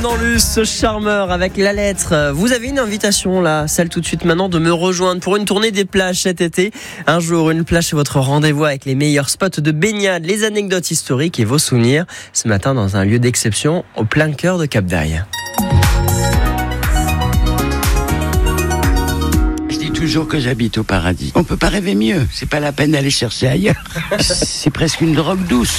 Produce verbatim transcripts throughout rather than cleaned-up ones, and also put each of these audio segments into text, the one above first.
Renan Luce, charmeur avec la lettre. Vous avez une invitation là, celle tout de suite maintenant, de me rejoindre pour une tournée des plages cet été. Un jour, une plage, c'est votre rendez-vous avec les meilleurs spots de baignade, les anecdotes historiques et vos souvenirs. Ce matin, dans un lieu d'exception, au plein cœur de Cap-d'Aille. Je dis toujours que j'habite au paradis. On peut pas rêver mieux. C'est pas la peine d'aller chercher ailleurs. C'est presque une drogue douce.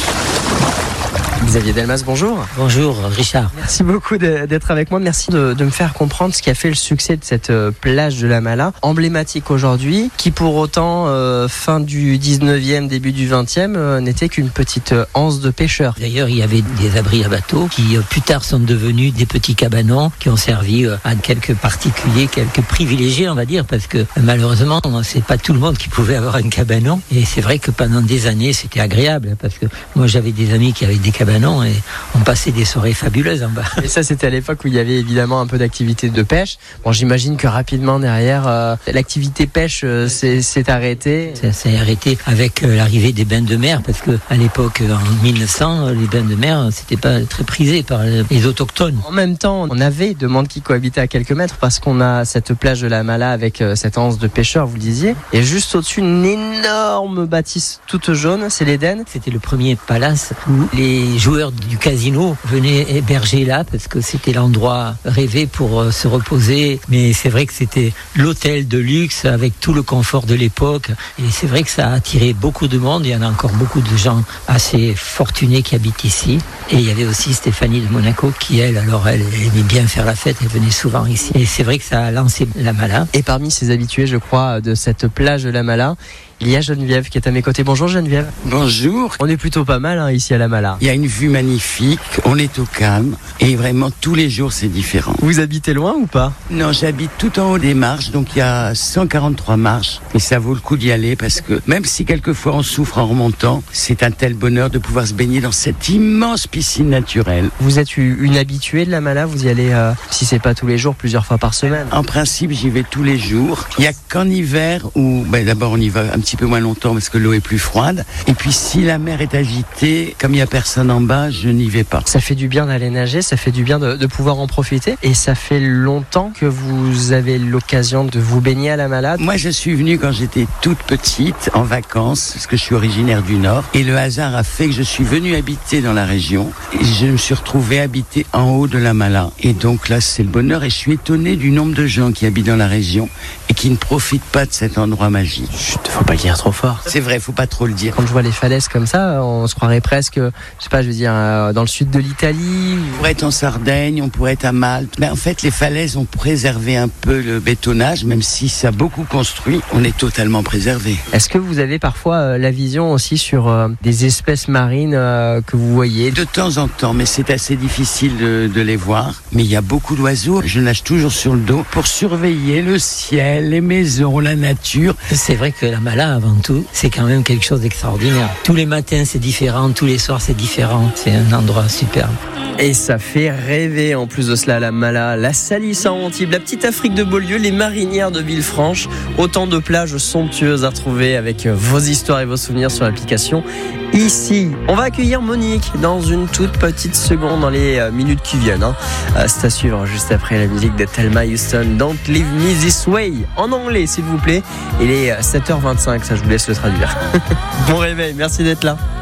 Xavier Delmas, bonjour. Bonjour Richard. Merci beaucoup de, d'être avec moi. Merci de, de me faire comprendre ce qui a fait le succès de cette euh, plage de la Mala, emblématique aujourd'hui, qui pour autant, euh, fin du dix-neuvième, début du vingtième, euh, n'était qu'une petite euh, anse de pêcheurs. D'ailleurs, il y avait des abris à bateaux qui euh, plus tard sont devenus des petits cabanons qui ont servi euh, à quelques particuliers, quelques privilégiés, on va dire, parce que euh, malheureusement, c'est pas tout le monde qui pouvait avoir un cabanon. Et c'est vrai que pendant des années, c'était agréable, parce que moi, j'avais des amis qui avaient des cabanons. Et on passait des soirées fabuleuses en bas. Et ça, c'était à l'époque où il y avait évidemment un peu d'activité de pêche. Bon, j'imagine que rapidement derrière, euh, l'activité pêche euh, s'est, s'est arrêtée. Ça s'est arrêté avec euh, l'arrivée des bains de mer, parce que à l'époque, en mille neuf cents, les bains de mer, c'était pas très prisé par les autochtones. En même temps, on avait deux mondes qui cohabitaient à quelques mètres, parce qu'on a cette plage de la Mala avec euh, cette anse de pêcheurs, vous le disiez, et juste au-dessus, une énorme bâtisse toute jaune, c'est l'Éden. C'était le premier palace où les joueurs du casino venaient héberger là parce que c'était l'endroit rêvé pour euh, se reposer. Mais c'est vrai que c'était l'hôtel de luxe avec tout le confort de l'époque. Et c'est vrai que ça a attiré beaucoup de monde. Il y en a encore beaucoup de gens assez fortunés qui habitent ici. Et il y avait aussi Stéphanie de Monaco qui, elle, alors elle aimait bien faire la fête. Elle venait souvent ici. Et c'est vrai que ça a lancé la Mala. Et parmi ces habitués, je crois, de cette plage de la Mala, il y a Geneviève qui est à mes côtés. Bonjour Geneviève. Bonjour. On est plutôt pas mal hein, ici à la Mala. Il y a une vue magnifique, on est au calme et vraiment tous les jours c'est différent. Vous habitez loin ou pas? Non, j'habite tout en haut des marches, donc il y a cent quarante-trois marches et ça vaut le coup d'y aller parce que même si quelquefois on souffre en remontant, c'est un tel bonheur de pouvoir se baigner dans cette immense piscine naturelle. Vous êtes une habituée de la Mala, vous y allez, euh, si c'est pas tous les jours, plusieurs fois par semaine? En principe, j'y vais tous les jours. Il y a qu'en hiver où, ben, d'abord on y va un petit peu moins longtemps parce que l'eau est plus froide. Et puis si la mer est agitée, comme il n'y a personne en bas, je n'y vais pas. Ça fait du bien d'aller nager, ça fait du bien de, de pouvoir en profiter. Et ça fait longtemps que vous avez l'occasion de vous baigner à la Mala? Moi, je suis venu quand j'étais toute petite, en vacances, parce que je suis originaire du Nord. Et le hasard a fait que je suis venu habiter dans la région. Et je me suis retrouvé habité en haut de la Mala. Et donc là, c'est le bonheur. Et je suis étonné du nombre de gens qui habitent dans la région et qui ne profitent pas de cet endroit magique. Chut, faut pas le dire trop fort. C'est vrai, faut pas trop le dire. Quand je vois les falaises comme ça, on se croirait presque, je sais pas, je veux dire, dans le sud de l'Italie. On pourrait être en Sardaigne, on pourrait être à Malte. Mais en fait, les falaises ont préservé un peu le bétonnage, même si ça a beaucoup construit, on est totalement préservé. Est-ce que vous avez parfois euh, la vision aussi sur euh, des espèces marines euh, que vous voyez? De temps en temps, mais c'est assez difficile de, de les voir. Mais il y a beaucoup d'oiseaux. Je nage toujours sur le dos pour surveiller le ciel, les maisons, la nature. C'est vrai que la Mala, avant tout, c'est quand même quelque chose d'extraordinaire. Tous les matins, c'est différent. Tous les soirs, c'est différent. C'est un endroit superbe. Et ça fait rêver en plus de cela, la Mala, la Salisse à Antibes, la petite Afrique de Beaulieu, les Marinières de Villefranche. Autant de plages somptueuses à retrouver avec vos histoires et vos souvenirs sur l'application ici. On va accueillir Monique dans une toute petite seconde, dans les minutes qui viennent. Hein. C'est à suivre juste après la musique de Thelma Houston, Don't Leave Me This Way, en anglais s'il vous plaît. Il est sept heures vingt-cinq, ça je vous laisse le traduire. Bon réveil, merci d'être là.